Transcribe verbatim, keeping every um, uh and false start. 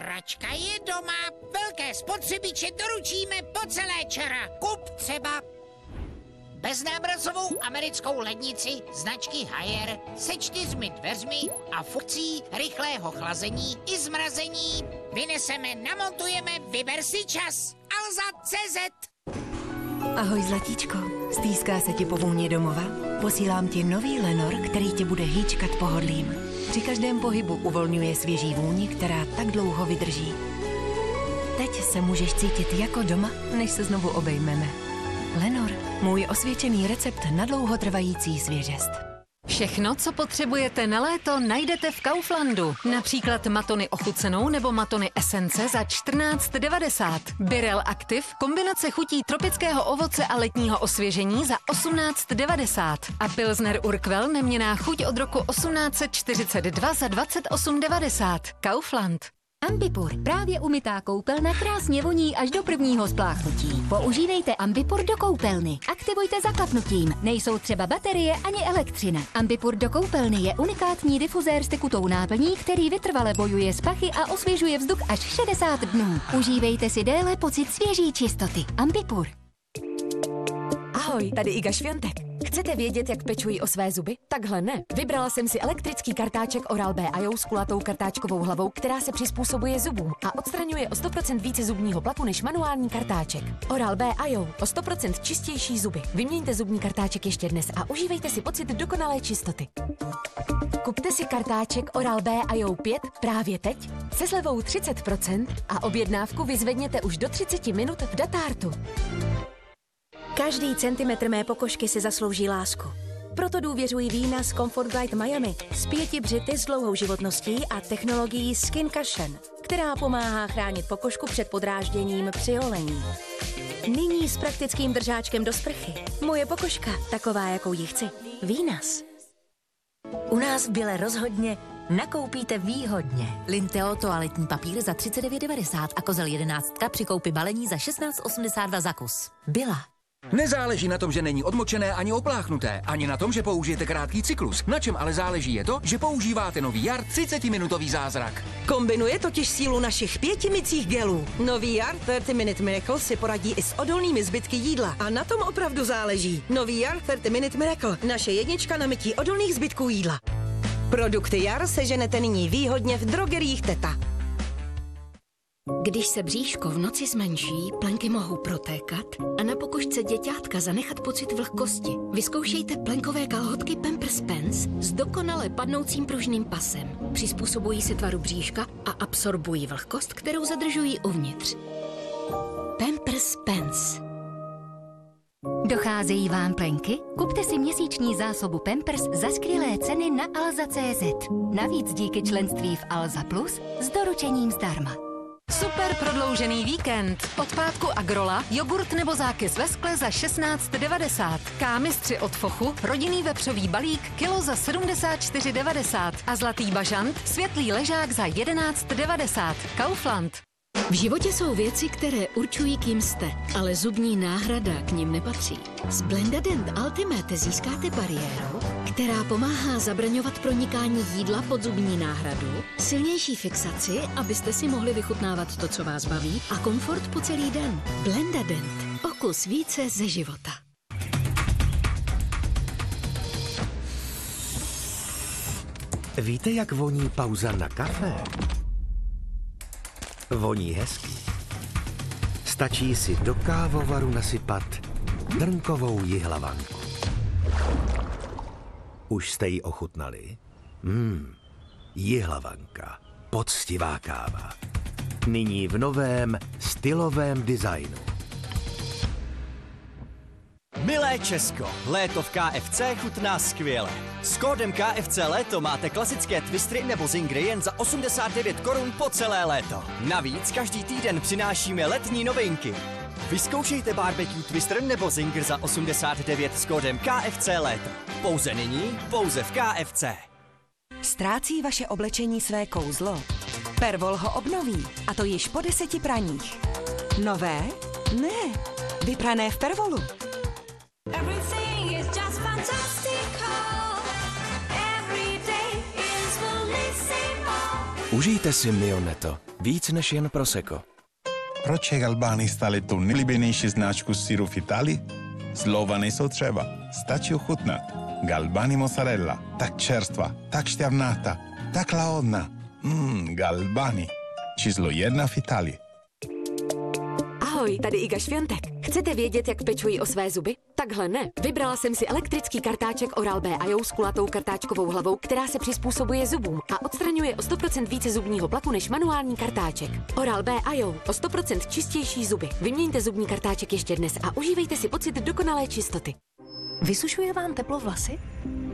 pračka je doma. Velké spotřebiče doručíme po celé čara. Kup třeba beznámrazovou americkou lednici značky Haier se čtyřmi dveřmi a funkcí rychlého chlazení i zmrazení. Vyneseme, namontujeme, vyber si čas. Alza tečka cé zet. Ahoj zlatíčko, stýská se ti po vůni domova? Posílám ti nový Lenor, který tě bude hýčkat pohodlím. Při každém pohybu uvolňuje svěží vůni, která tak dlouho vydrží. Teď se můžeš cítit jako doma, než se znovu obejmeme. Lenor, můj osvědčený recept na dlouhotrvající svěžest. Všechno, co potřebujete na léto, najdete v Kauflandu. Například matony ochucenou nebo matony esence za čtrnáct devadesát. Birel Active, kombinace chutí tropického ovoce a letního osvěžení za osmnáct devadesát. A Pilsner Urquell, neměnná chuť od roku osmnáct čtyřicet dva za dvacet osm devadesát. Kaufland. Ambipur, právě umytá koupelna krásně voní až do prvního spláchnutí. Používejte Ambipur do koupelny. Aktivujte zaklapnutím. Nejsou třeba baterie ani elektřina. Ambipur do koupelny je unikátní difuzér s tekutou náplní, který vytrvale bojuje s pachy a osvěžuje vzduch až šedesát dnů. Užívejte si déle pocit svěží čistoty. Ambipur. Ahoj, tady Iga Šviontek. Chcete vědět, jak pečují o své zuby? Takhle ne. Vybrala jsem si elektrický kartáček Oral-B i O s kulatou kartáčkovou hlavou, která se přizpůsobuje zubům a odstraňuje o sto procent více zubního plaku než manuální kartáček. Oral-B i O, o sto procent čistější zuby. Vyměňte zubní kartáček ještě dnes a užívejte si pocit dokonalé čistoty. Kupte si kartáček Oral-B i O pět právě teď se slevou třicet procent a objednávku vyzvedněte už do třicet minut v Datártu. Každý centimetr mé pokožky si zaslouží lásku. Proto důvěřuji vína z Comfort Guide Miami s pěti břity s dlouhou životností a technologií Skin Cushion, která pomáhá chránit pokožku před podrážděním při holení. Nyní s praktickým držáčkem do sprchy. Moje pokožka, taková, jakou ji chci. Vínas. U nás v Bile rozhodně nakoupíte výhodně. Linteo toaletní papír za třicet devět devadesát a kozel jedenáctka při koupi balení za šestnáct osmdesát dva za kus. Bila. Nezáleží na tom, že není odmočené ani opláchnuté, ani na tom, že použijete krátký cyklus. Na čem ale záleží je to, že používáte nový Jar třicetiminutový zázrak. Kombinuje totiž sílu našich pěti mycích gelů. Nový Jar třicet Minute Miracle si poradí i s odolnými zbytky jídla. A na tom opravdu záleží. Nový Jar třicet Minute Miracle. Naše jednička na mytí odolných zbytků jídla. Produkty Jar seženete nyní výhodně v drogeriích Teta. Když se bříško v noci zmenší, plenky mohou protékat a na pokožce děťátka zanechat pocit vlhkosti. Vyzkoušejte plenkové kalhotky Pampers Pants s dokonale padnoucím pružným pasem. Přizpůsobují se tvaru bříška a absorbují vlhkost, kterou zadržují uvnitř. Pampers Pants. Docházejí vám plenky? Kupte si měsíční zásobu Pampers za skvělé ceny na alza tečka cé zet. Navíc díky členství v Alza Plus s doručením zdarma. Super prodloužený víkend. Od pátku Agrola, jogurt nebo zákys ve skle za šestnáct devadesát. Kámistři od Fochu, rodinný vepřový balík, kilo za sedmdesát čtyři devadesát. A zlatý bažant, světlý ležák za jedenáct devadesát. Kaufland. V životě jsou věci, které určují, kým jste, ale zubní náhrada k nim nepatří. S Blendadent Ultimate získáte bariéru, která pomáhá zabraňovat pronikání jídla pod zubní náhradu, silnější fixaci, abyste si mohli vychutnávat to, co vás baví, a komfort po celý den. Blendadent. O kus více ze života. Víte, jak voní pauza na kafe? Voní hezky. Stačí si do kávovaru nasypat drnkovou jihlavanku. Už jste ji ochutnali? Mmm, jihlavanka, poctivá káva. Nyní v novém stylovém designu. Milé Česko, léto v K F C chutná skvěle. S kódem K F C léto máte klasické twistry nebo zingry jen za osmdesát devět korun po celé léto. Navíc každý týden přinášíme letní novinky. Vyzkoušejte barbecue twister nebo zinger za osmdesát devět s kódem K F C léto. Pouze nyní, pouze v K F C. Ztrácí vaše oblečení své kouzlo? Pervol ho obnoví, a to již po deseti praních. Nové? Ne, vyprané v Pervolu. Užijte si Mioneto. Víc než jen prosecco. Proč je Galbani stále tu nejlíbenější značku syru v Itálii? Slova nejsou třeba, stačí ochutnat. Galbani mozzarella, tak čerstva, tak šťavnatá, tak lahodná. Mmm, Galbani. Číslo jedna v Itálii. Ahoj, tady Iga Šviontek. Chcete vědět, jak pečuji o své zuby? Takhle ne. Vybrala jsem si elektrický kartáček Oral-B a Jou s kulatou kartáčkovou hlavou, která se přizpůsobuje zubům a odstraňuje o sto procent více zubního plaku než manuální kartáček. Oral-B a Jou, o sto procent čistější zuby. Vyměňte zubní kartáček ještě dnes a užívejte si pocit dokonalé čistoty. Vysušuje vám teplo vlasy?